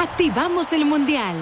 activamos el Mundial.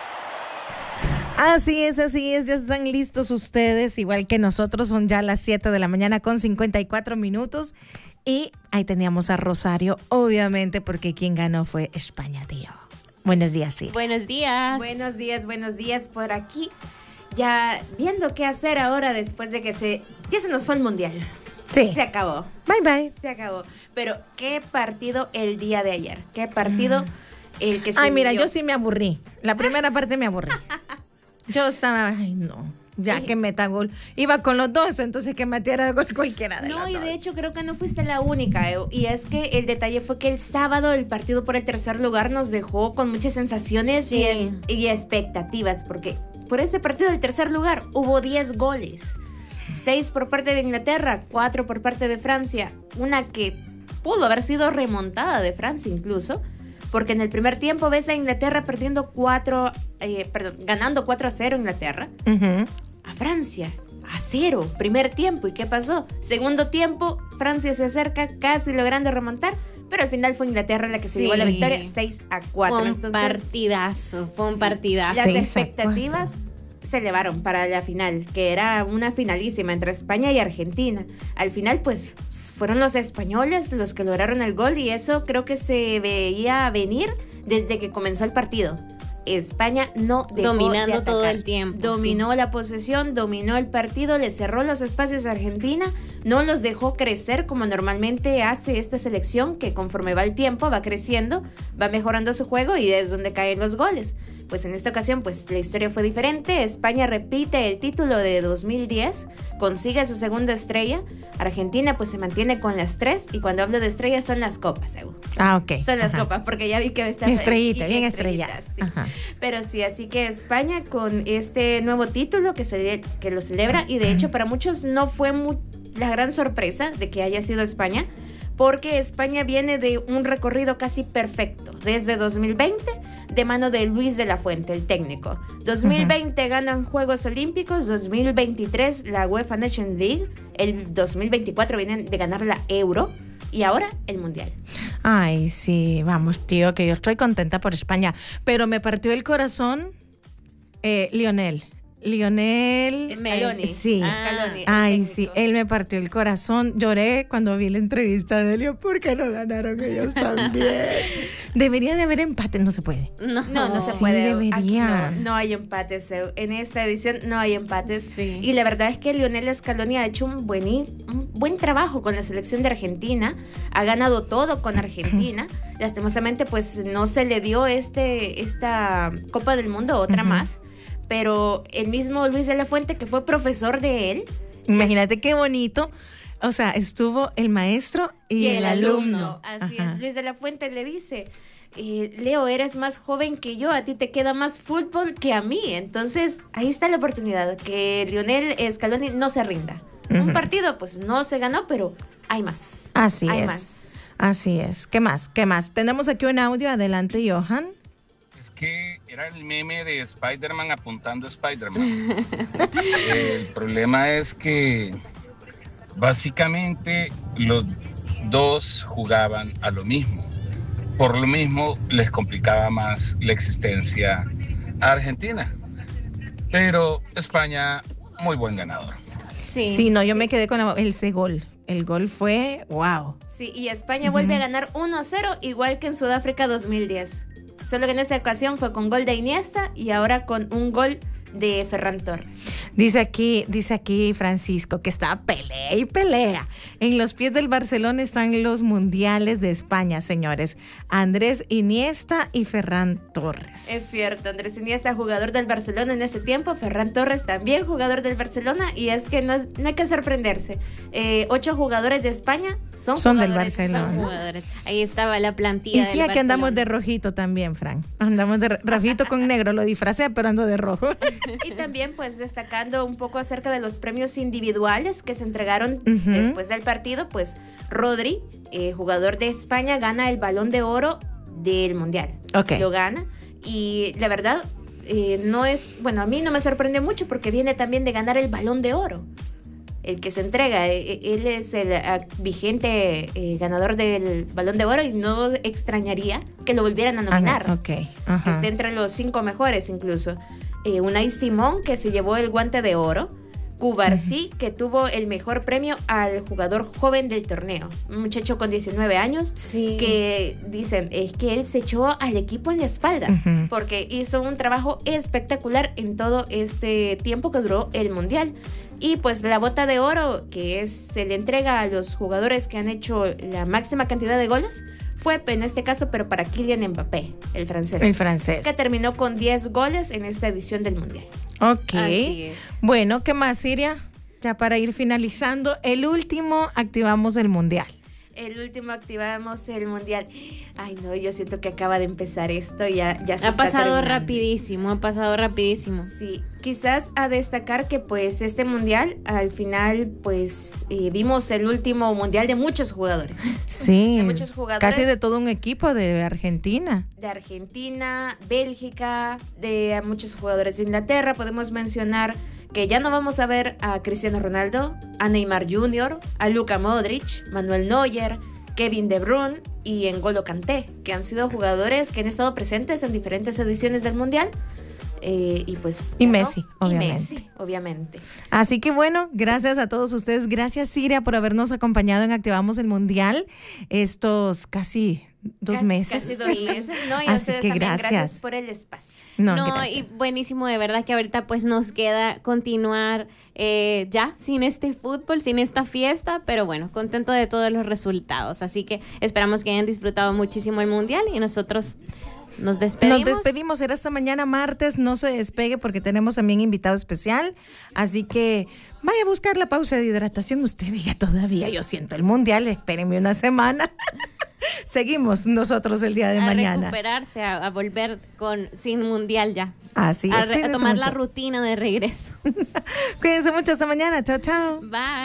Así es, ya están listos ustedes, igual que nosotros, son ya las 7 de la mañana con 54 minutos y ahí teníamos a Rosario, obviamente, porque quien ganó fue España, tío. Buenos días, sí. Buenos días. Buenos días por aquí, ya viendo qué hacer ahora después de que ya se nos fue el Mundial. Sí. Se acabó. Bye, bye. Se acabó. Pero qué partido el día de ayer, qué partido el que se Ay, mira, vivió. yo sí me aburrí, la primera parte me aburrí. Yo estaba, ay no, ya que meta gol. Iba con los dos, entonces que metiera gol cualquiera de los dos. No, y de hecho creo que no fuiste la única, y es que el detalle fue que el sábado el partido por el tercer lugar nos dejó con muchas sensaciones Sí. y expectativas, porque por ese partido del tercer lugar hubo 10 goles. 6 por parte de Inglaterra, 4 por parte de Francia, una que pudo haber sido remontada de Francia incluso, porque en el primer tiempo ves a Inglaterra ganando 4-0 Inglaterra, a Francia, a 0, primer tiempo. ¿Y qué pasó? Segundo tiempo, Francia se acerca, casi logrando remontar, pero al final fue Inglaterra la que se llevó la victoria, 6-4. Fue un partidazo. Las expectativas se elevaron para la final, que era una finalísima entre España y Argentina. Al final, pues, fueron los españoles los que lograron el gol y eso creo que se veía venir desde que comenzó el partido. España no dejó dominando de atacar. todo el tiempo. Dominó la posesión, dominó el partido, le cerró los espacios a Argentina, no los dejó crecer como normalmente hace esta selección, que conforme va el tiempo va creciendo, va mejorando su juego y es donde caen los goles. Pues en esta ocasión, pues la historia fue diferente. España repite el título de 2010, consigue su segunda estrella. Argentina pues se mantiene con las 3, y cuando hablo de estrellas son las copas, ok. Son las copas, porque ya vi que está estrellita, bien estrellada. Sí. Pero sí, así que España con este nuevo título que lo celebra, y de hecho para muchos no fue la gran sorpresa de que haya sido España, porque España viene de un recorrido casi perfecto desde 2020 de mano de Luis de la Fuente, el técnico. 2020 ganan Juegos Olímpicos, 2023 la UEFA Nations League, el 2024 vienen de ganar la Euro y ahora el Mundial. Ay, sí, vamos, tío, que yo estoy contenta por España, pero me partió el corazón Lionel Scaloni. Sí. Scaloni, Ay, sí, él me partió el corazón. Lloré cuando vi la entrevista de Leo. ¿Por qué no ganaron ellos también? Debería de haber empate, no se puede. No se Sí, puede. debería. Aquí no hay empates. En esta edición no hay empates. Sí. Y la verdad es que Lionel Scaloni ha hecho un buen trabajo con la selección de Argentina. Ha ganado todo con Argentina. Lastimosamente, pues no se le dio esta Copa del Mundo, otra más. Pero el mismo Luis de la Fuente, que fue profesor de él. Imagínate qué bonito. O sea, estuvo el maestro y el alumno. Así es. Luis de la Fuente le dice: Leo, eres más joven que yo, a ti te queda más fútbol que a mí. Entonces, ahí está la oportunidad, que Lionel Scaloni no se rinda. Un partido, pues no se ganó, pero hay más. Así hay es. más. Así es. ¿Qué más? Tenemos aquí un audio. Adelante, Johan. Que era el meme de Spider-Man apuntando a Spider-Man. El problema es que básicamente los dos jugaban a lo mismo. Por lo mismo les complicaba más la existencia a Argentina. Pero España, muy buen ganador. Sí, no, yo me quedé con ese gol. El gol fue wow. Sí, y España vuelve a ganar 1-0, igual que en Sudáfrica 2010. Solo que en esa ocasión fue con gol de Iniesta y ahora con un gol de Ferran Torres. Dice aquí Francisco que está pelea y pelea. En los pies del Barcelona están los mundiales de España, señores. Andrés Iniesta y Ferran Torres. Es cierto, Andrés Iniesta, jugador del Barcelona en ese tiempo, Ferran Torres también jugador del Barcelona, y es que no hay que sorprenderse. 8 jugadores de España son del Barcelona. Son jugadores. Ahí estaba la plantilla. Y sí, aquí andamos de rojito también, Fran. Andamos de rojito con negro, lo disfracé, pero ando de rojo. Y también pues destacando un poco acerca de los premios individuales que se entregaron después del partido, pues Rodri, jugador de España, gana el Balón de Oro del Mundial. Okay. Lo gana, y la verdad no es, bueno, a mí no me sorprende mucho porque viene también de ganar el Balón de Oro. el que se entrega. Él es el vigente ganador del Balón de Oro y no extrañaría que lo volvieran a nominar. Okay. Que esté entre los 5 mejores incluso. Unai Simón, que se llevó el Guante de Oro. Cubarsí, que tuvo el mejor premio al jugador joven del torneo. Un muchacho con 19 años, Sí. que dicen, es que él se echó al equipo en la espalda, porque hizo un trabajo espectacular en todo este tiempo que duró el Mundial. Y pues la bota de oro, que se le entrega a los jugadores que han hecho la máxima cantidad de goles, fue en este caso, pero para Kylian Mbappé, el francés. El francés. Que terminó con 10 goles en esta edición del Mundial. Ok. Así es. Bueno, ¿qué más, Siria? Ya para ir finalizando, el último, activamos el Mundial. El último activamos el Mundial. Ay, no, yo siento que acaba de empezar esto y ya se Ha está pasado terminando. rapidísimo. Sí, quizás a destacar que pues este Mundial, al final, pues vimos el último Mundial de muchos jugadores. Sí, De muchos jugadores. casi de todo un equipo de Argentina. De Argentina, Bélgica, de muchos jugadores de Inglaterra. Podemos mencionar que ya no vamos a ver a Cristiano Ronaldo, a Neymar Jr., a Luka Modric, Manuel Neuer, Kevin De Bruyne y N'Golo Kanté, que han sido jugadores que han estado presentes en diferentes ediciones del Mundial. Y pues Y ya Messi, no. obviamente. Y Messi, obviamente. Así que bueno, gracias a todos ustedes. Gracias, Siria, por habernos acompañado en Activamos el Mundial estos casi 2 meses. Casi 2 meses, ¿no? Y a Así ustedes que también, gracias. gracias por el espacio. No, y gracias. buenísimo, de verdad que ahorita pues nos queda continuar ya sin este fútbol, sin esta fiesta, pero bueno, contento de todos los resultados, así que esperamos que hayan disfrutado muchísimo el Mundial y nosotros nos despedimos. Nos despedimos, será hasta mañana martes, no se despegue porque tenemos también invitado especial, así que vaya a buscar la pausa de hidratación, usted diga todavía, yo siento el Mundial, espérenme una semana. Seguimos nosotros el día de a mañana. recuperarse, a volver sin Mundial ya. Así es, A cuídense tomar la mucho. rutina de regreso. Cuídense mucho, hasta mañana, chao, chao. Bye.